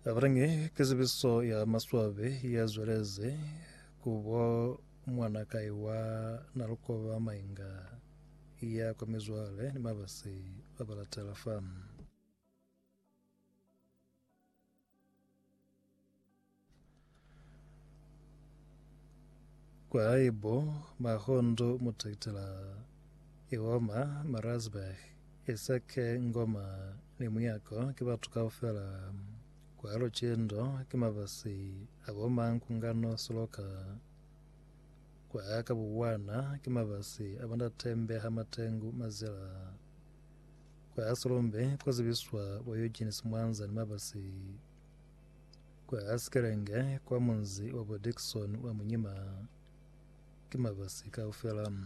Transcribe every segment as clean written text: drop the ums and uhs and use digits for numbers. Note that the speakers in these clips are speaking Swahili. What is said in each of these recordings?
Abrangi kezibiso ya maswabe ya zweleze kubo mwanakai wa nalukova mainga ya komizwale ni mabasi babalatela famu. Kwa aibo mahondo mutaitela iwoma marazbeh isake ngoma ni muyako kibatuka ufela kwa alo chendo kimabasi aboma nkungano soloka kwa akabuwana kimabasi abanda tembe hamatengu mazela kwa asolombe kozibiswa boyojinis mwanza ni mabasi kwa askerenge kwa munzi wabo Dickson wa munyima kimabasi ka ufelamu.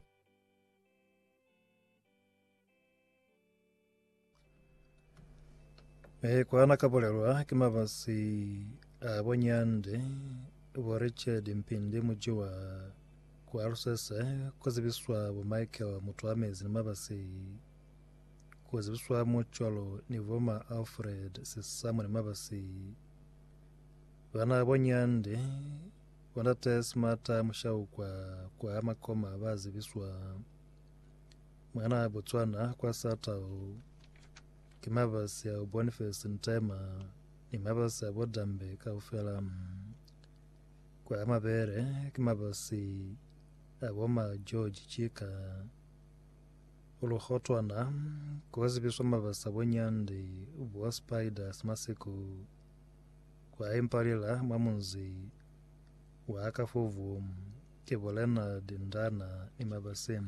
Kwa nakabolelwa kimabasi abonyande bo Richard Mpindi muji wa kwa Rusese kozibiswa bo Michael Mutwamezi ni mabasi kozibiswa mucholo ni Voma Alfred sisamu ni mabasi bana abonyande wandate smata mushau kwa amakoma bazibiswa mwana Botswana kwa satao kimabasi ya Boniface Ntema ni mabasi ya Bodambe ka ufela kwa amabere kimabasi aboma George Chika uluhotwana kozibiswa mabasi abonyande ubwa Spiders masiku kwa impalila mamunzi wa akafuvu kibolena dindana ni mabasi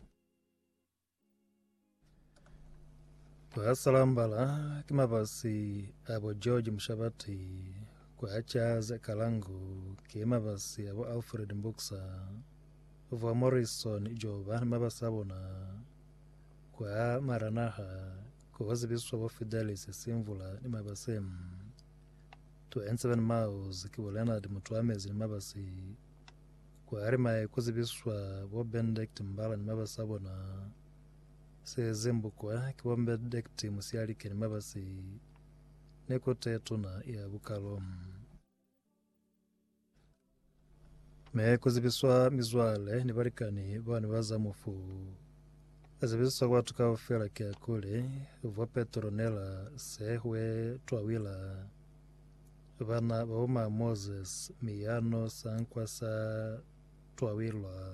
kwa salambala kimabasi abo George Mshabati kwa achaze kalangu kimabasi abo Alfred Mbuksa uva Morrison Jova mabasi abona kwa Maranaha kwa wazibiswa abo Fidelis Simvula ni mabasi 27 miles kibolena di Mutwamezi ni mabasi kwa arima kuzibiswa abo Benedict Mbala ni mabasi abona sezembu kwa kiwombe dekti musialike ni mabasi nekote tuna ya bukalomu. Kuzibiswa mizwale ni barikani bwani wazamufu azibiswa watu kawa fela kia kule uwa Petronela sehwe tuawila bana bauma Moses Miyano Sankwasa tuawila